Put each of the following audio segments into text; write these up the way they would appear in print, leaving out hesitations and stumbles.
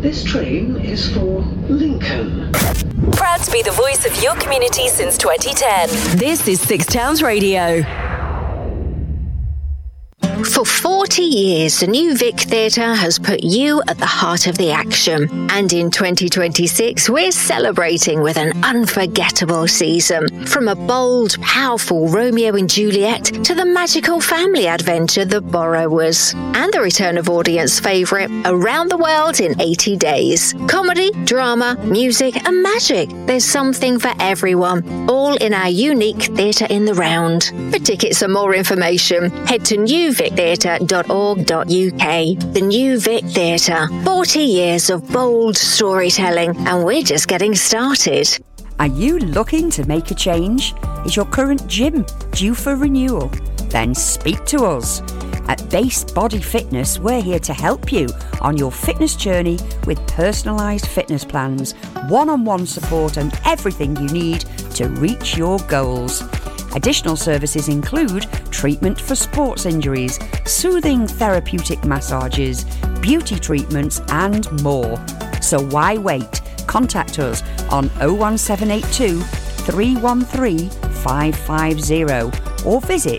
This train is for Lincoln. Proud to be the voice of your community since 2010. This is Six Towns Radio. For 40 years, the New Vic Theatre has put you at the heart of the action. And in 2026, we're celebrating with an unforgettable season. From a bold, powerful Romeo and Juliet to the magical family adventure The Borrowers. And the return of audience favourite, Around the World in 80 Days. Comedy, drama, music and magic. There's something for everyone, all in our unique Theatre in the Round. For tickets and more information, head to newvictheatre.org.uk. The New Vic Theatre. 40 years of bold storytelling, and we're just getting started. Are you looking to make a change? Is your current gym due for renewal? Then speak to us. At Base Body Fitness, we're here to help you on your fitness journey with personalised fitness plans, one-on-one support and everything you need to reach your goals. Additional services include treatment for sports injuries, soothing therapeutic massages, beauty treatments and more. So why wait? Contact us on 01782 313 550 or visit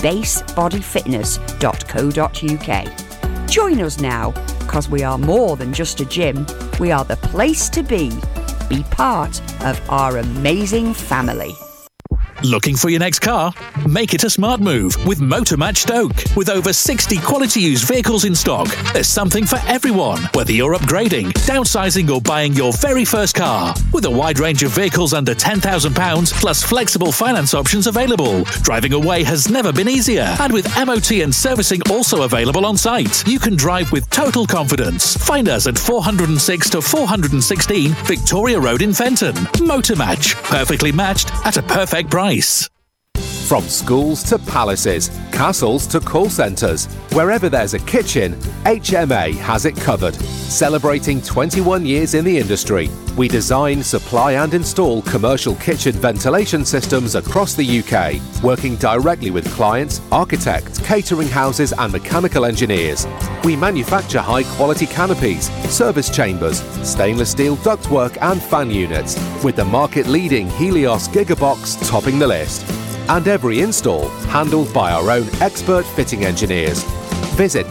basebodyfitness.co.uk. Join us now, because we are more than just a gym. We are the place to be. Be part of our amazing family. Looking for your next car? Make it a smart move with Motormatch Stoke. With over 60 quality used vehicles in stock, there's something for everyone, whether you're upgrading, downsizing or buying your very first car. With a wide range of vehicles under £10,000 plus flexible finance options available, driving away has never been easier. And with MOT and servicing also available on site, you can drive with total confidence. Find us at 406 to 416 Victoria Road in Fenton. Motormatch, perfectly matched at a perfect price. From schools to palaces, castles to call centres, wherever there's a kitchen, HMA has it covered. Celebrating 21 years in the industry, we design, supply and install commercial kitchen ventilation systems across the UK, working directly with clients, architects, catering houses and mechanical engineers. We manufacture high-quality canopies, service chambers, stainless steel ductwork and fan units, with the market-leading Helios Gigabox topping the list. And every install handled by our own expert fitting engineers. Visit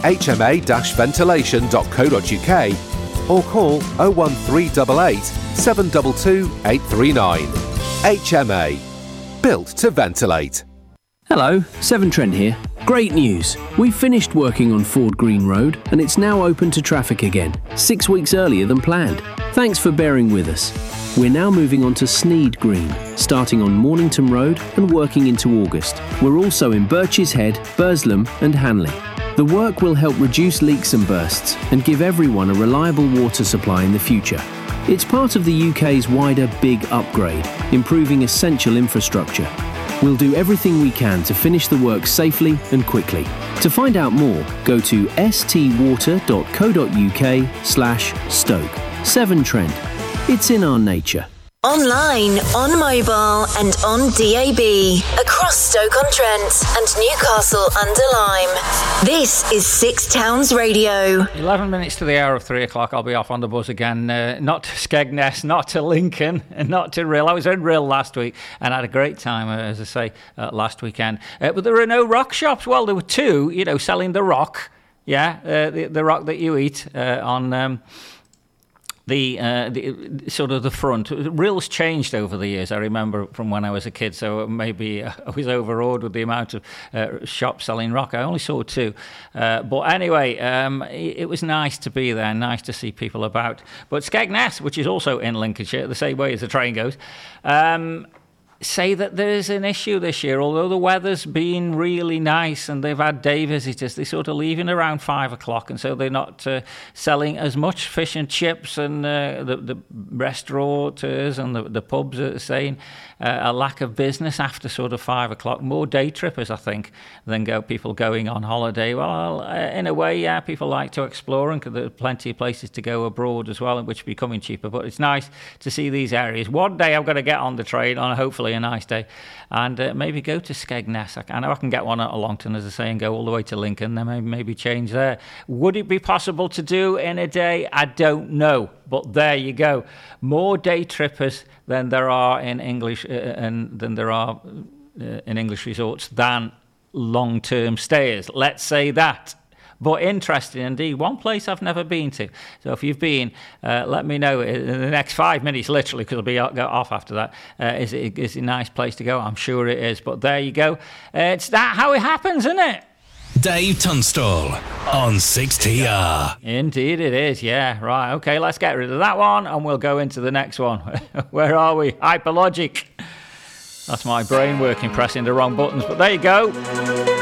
hma-ventilation.co.uk or call 01388 722 839. HMA. Built to ventilate. Hello, Severn Trent here. Great news! We've finished working on Ford Green Road and it's now open to traffic again, 6 weeks earlier than planned. Thanks for bearing with us. We're now moving on to Sneed Green, starting on Mornington Road and working into August. We're also in Birches Head, Burslem and Hanley. The work will help reduce leaks and bursts and give everyone a reliable water supply in the future. It's part of the UK's wider Big Upgrade, improving essential infrastructure. We'll do everything we can to finish the work safely and quickly. To find out more, go to stwater.co.uk/Stoke. Severn Trent. It's in our nature. Online, on mobile and on DAB. Across Stoke-on-Trent and Newcastle under Lyme. This is Six Towns Radio. 11 minutes to the hour of 3 o'clock. I'll be off on the bus again. Not to Skegness, not to Lincoln, and not to Rhyl. I was in Rhyl last week and had a great time, as I say, last weekend. But there were no rock shops. Well, there were two, selling the rock. Yeah, the rock that you eat on... The sort of the front. Ryl's changed over the years. I remember from when I was a kid, so maybe I was overawed with the amount of shops selling rock. I only saw two. But anyway, it was nice to be there, nice to see people about. But Skegness, which is also in Lincolnshire, the same way as the train goes, say that there is an issue this year. Although the weather's been really nice and they've had day visitors, they're sort of leaving around 5 o'clock, and so they're not selling as much fish and chips, and the restaurateurs and the pubs are saying a lack of business after sort of 5 o'clock. More day trippers, I think, than people going on holiday. Well, in a way, yeah, people like to explore, and there are plenty of places to go abroad as well, which are becoming cheaper. But it's nice to see these areas. One day I'm going to get on the train, and hopefully a nice day. And maybe go to Skegness. I know I can get one at Longton, as I say, and go all the way to Lincoln, then maybe change there. Would it be possible to do in a day? I don't know. But there you go. More day trippers than there are in English in English resorts than long-term stayers. Let's say that. But interesting indeed. One place I've never been to. So if you've been, let me know in the next 5 minutes, literally, because I'll be off after that. Is it a nice place to go? I'm sure it is. But there you go. It's that how it happens, isn't it? Dave Tunstall on 6TR. Indeed it is, yeah. Right, okay, let's get rid of that one and we'll go into the next one. Where are we? Hyperlogic. That's my brain working, pressing the wrong buttons. But there you go.